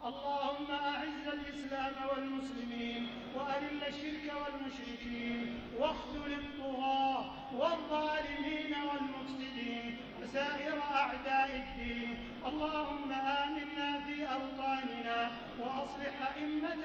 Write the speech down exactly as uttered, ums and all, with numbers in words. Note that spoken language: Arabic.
اللهم أعز الإسلام والمسلمين وأذل الشرك والمشركين واخذل الطغاة والظالمين والمفسدين وسائر أعداء الدين. اللهم آمنا في أوطاننا وأصلح أئمتنا